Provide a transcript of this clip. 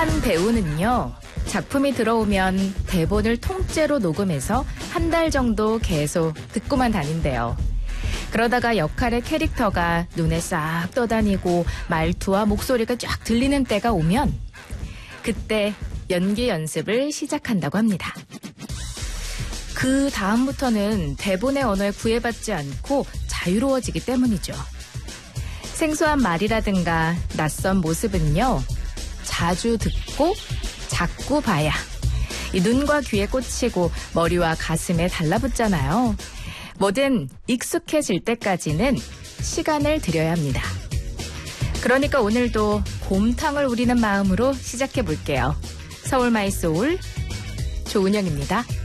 한 배우는요, 작품이 들어오면 대본을 통째로 녹음해서 한 달 정도 계속 듣고만 다닌대요. 그러다가 역할의 캐릭터가 눈에 싹 떠다니고 말투와 목소리가 쫙 들리는 때가 오면 그때 연기 연습을 시작한다고 합니다. 그 다음부터는 대본의 언어에 구애받지 않고 자유로워지기 때문이죠. 생소한 말이라든가 낯선 모습은요, 자주 듣고 자꾸 봐야 이 눈과 귀에 꽂히고 머리와 가슴에 달라붙잖아요. 뭐든 익숙해질 때까지는 시간을 들여야 합니다. 그러니까 오늘도 곰탕을 우리는 마음으로 시작해 볼게요. 서울 마이 소울 조은영입니다.